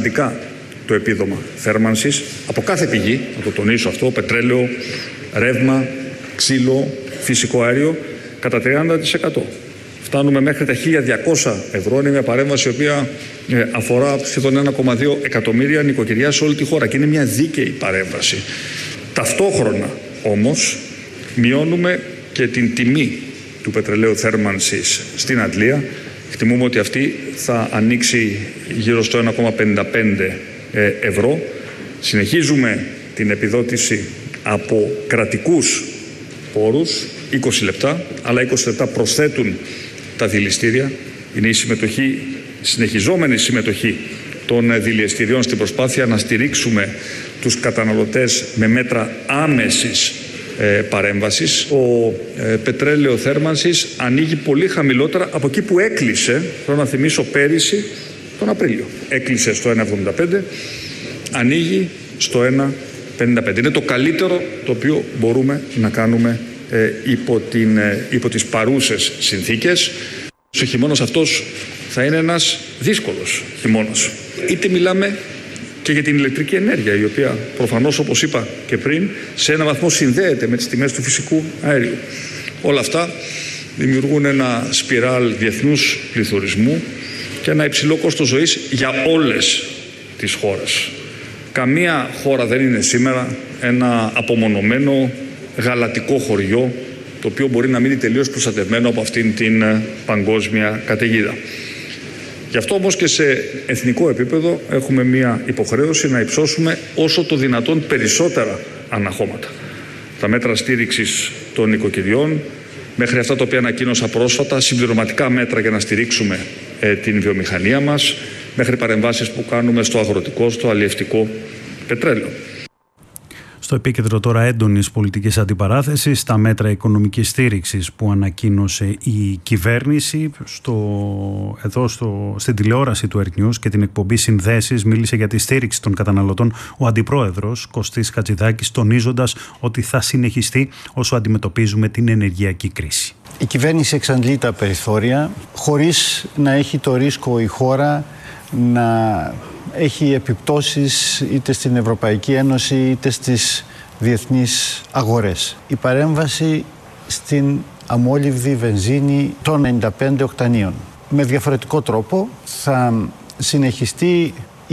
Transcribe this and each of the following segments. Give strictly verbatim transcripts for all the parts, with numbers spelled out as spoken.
σημαντικά το επίδομα θέρμανσης από κάθε πηγή, να το τονίσω αυτό, πετρέλαιο, ρεύμα, ξύλο, φυσικό αέριο, κατά τριάντα τοις εκατό. Φτάνουμε μέχρι τα χίλια διακόσια ευρώ. Είναι μια παρέμβαση η οποία αφορά σχεδόν ένα κόμμα δύο εκατομμύρια νοικοκυριά σε όλη τη χώρα και είναι μια δίκαιη παρέμβαση. Ταυτόχρονα όμως μειώνουμε και την τιμή του πετρελαίου θέρμανσης στην Αντλία. Εκτιμούμε ότι αυτή θα ανοίξει γύρω στο ένα κόμμα πενήντα πέντε ευρώ. Συνεχίζουμε την επιδότηση από κρατικούς πόρους, είκοσι λεπτά, αλλά είκοσι λεπτά προσθέτουν τα δηληστήρια. Είναι η συμμετοχή, συνεχιζόμενη συμμετοχή των δηληστηριών στην προσπάθεια να στηρίξουμε τους καταναλωτές με μέτρα άμεσης ε, παρέμβασης. Ο ε, πετρέλαιο θέρμανσης ανοίγει πολύ χαμηλότερα από εκεί που έκλεισε, θέλω να θυμίσω, πέρυσι τον Απρίλιο. Έκλεισε στο ένα εβδομήντα πέντε, ανοίγει στο ένα πενήντα πέντε. Είναι το καλύτερο το οποίο μπορούμε να κάνουμε ε, υπό, την, ε, υπό τις παρούσες συνθήκες. Ο χειμώνας αυτός θα είναι ένας δύσκολος χειμώνας. Είτε μιλάμε και για την ηλεκτρική ενέργεια, η οποία προφανώς, όπως είπα και πριν, σε ένα βαθμό συνδέεται με τις τιμές του φυσικού αέριου. Όλα αυτά δημιουργούν ένα σπιράλ διεθνούς πληθωρισμού και ένα υψηλό κόστος ζωής για όλες τις χώρες. Καμία χώρα δεν είναι σήμερα ένα απομονωμένο γαλατικό χωριό, το οποίο μπορεί να μείνει τελείως προστατευμένο από αυτήν την παγκόσμια καταιγίδα. Γι' αυτό όμως και σε εθνικό επίπεδο έχουμε μία υποχρέωση να υψώσουμε όσο το δυνατόν περισσότερα αναχώματα. Τα μέτρα στήριξης των νοικοκυριών, μέχρι αυτά τα οποία ανακοίνωσα πρόσφατα, συμπληρωματικά μέτρα για να στηρίξουμε ε, την βιομηχανία μας, μέχρι παρεμβάσεις που κάνουμε στο αγροτικό, στο αλλιευτικό πετρέλαιο. Στο επίκεντρο τώρα έντονης πολιτικής αντιπαράθεσης, τα μέτρα οικονομικής στήριξης που ανακοίνωσε η κυβέρνηση. Στο, εδώ στο, στην τηλεόραση του Earth News και την εκπομπή Συνδέσεις μίλησε για τη στήριξη των καταναλωτών ο Αντιπρόεδρος Κωστής Χατζηδάκης, τονίζοντας ότι θα συνεχιστεί όσο αντιμετωπίζουμε την ενεργειακή κρίση. Η κυβέρνηση εξαντλεί τα περιθώρια χωρίς να έχει το ρίσκο η χώρα να έχει επιπτώσεις είτε στην Ευρωπαϊκή Ένωση είτε στις διεθνείς αγορές. Η παρέμβαση στην αμόλυβδη βενζίνη των ενενήντα πέντε οκτανίων. Με διαφορετικό τρόπο θα συνεχιστεί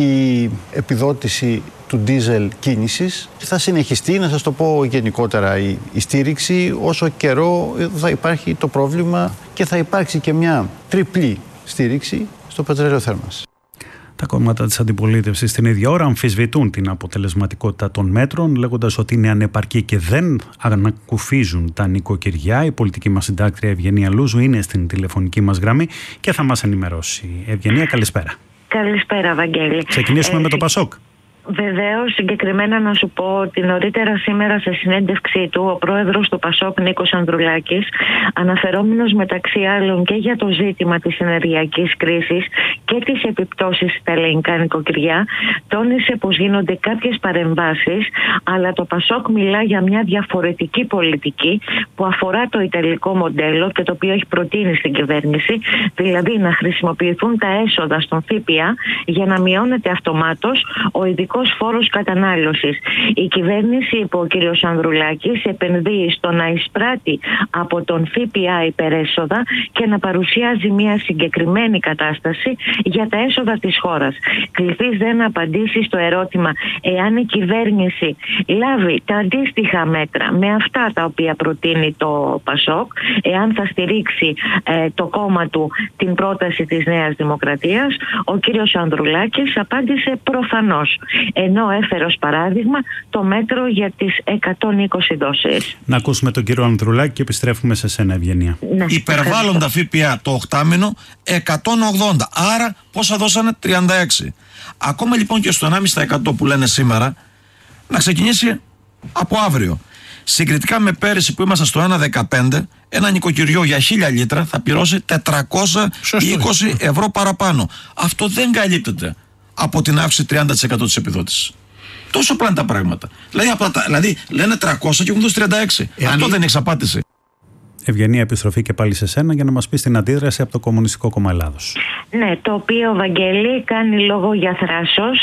η επιδότηση του ντίζελ κίνησης. Θα συνεχιστεί, να σας το πω γενικότερα, η, η στήριξη όσο καιρό θα υπάρχει το πρόβλημα και θα υπάρξει και μια τριπλή στήριξη στο πετρέλαιο θέρμανσης. Τα κόμματα της αντιπολίτευσης την ίδια ώρα αμφισβητούν την αποτελεσματικότητα των μέτρων, λέγοντας ότι είναι ανεπαρκή και δεν ανακουφίζουν τα νοικοκυριά. Η πολιτική μας συντάκτρια Ευγενία Λούζου είναι στην τηλεφωνική μας γραμμή και θα μας ενημερώσει. Ευγενία, καλησπέρα. Καλησπέρα, Βαγγέλη. Ξεκινήσουμε ε, με το Πασόκ. Βεβαίως, συγκεκριμένα να σου πω ότι νωρίτερα σήμερα σε συνέντευξή του ο πρόεδρος του Πασόκ, Νίκος Ανδρουλάκης, αναφερόμενος μεταξύ άλλων και για το ζήτημα της ενεργειακής κρίσης και τις επιπτώσεις στα ελληνικά νοικοκυριά, τόνισε πως γίνονται κάποιες παρεμβάσεις, αλλά το Πασόκ μιλά για μια διαφορετική πολιτική που αφορά το ιταλικό μοντέλο και το οποίο έχει προτείνει στην κυβέρνηση, δηλαδή να χρησιμοποιηθούν τα έσοδα στον ΦΠΑ για να μειώνεται αυτομάτως ο ειδικός φόρος κατανάλωσης. Η κυβέρνηση, είπε ο κ. Ανδρουλάκης, επενδύει στο να εισπράττει από τον ΦΠΑ υπερέσοδα και να παρουσιάζει μια συγκεκριμένη κατάσταση για τα έσοδα της χώρας. Κληθείς δε να απαντήσει στο ερώτημα εάν η κυβέρνηση λάβει τα αντίστοιχα μέτρα με αυτά τα οποία προτείνει το Πασόκ, εάν θα στηρίξει ε, το κόμμα του την πρόταση της Νέας Δημοκρατίας, ο κ. Ανδρουλάκης απάντησε προφανώς, ενώ έφερε ως παράδειγμα το μέτρο για τις εκατόν είκοσι δόσεις. Να ακούσουμε τον κύριο Ανδρουλάκη και επιστρέφουμε σε σένα, Ευγενία. Υπερβάλλοντα ΦΠΑ το οκτάμηνο εκατόν ογδόντα, άρα πόσα δώσανε? τριάντα έξι. Ακόμα λοιπόν και στο ενάμιση τοις εκατό που λένε σήμερα, να ξεκινήσει από αύριο. Συγκριτικά με πέρυσι που είμαστε στο ένα δεκαπέντε, ένα νοικοκυριό για χίλια λίτρα θα πληρώσει τετρακόσια είκοσι ευρώ παραπάνω. Αυτό δεν καλύπτεται από την αύξηση τριάντα τοις εκατό της επιδότησης. Τόσο απλά είναι τα πράγματα. Δηλαδή, απλά, δηλαδή λένε τριακόσια και έχουν δώσει τριάντα έξι. Εάν αυτό δεν είναι εξαπάτηση. Ευγενία, επιστροφή και πάλι σε σένα για να μας πεις την αντίδραση από το Κομμουνιστικό Κόμμα Ελλάδος. Ναι, το οποίο, Βαγγέλη, κάνει λόγο για θράσος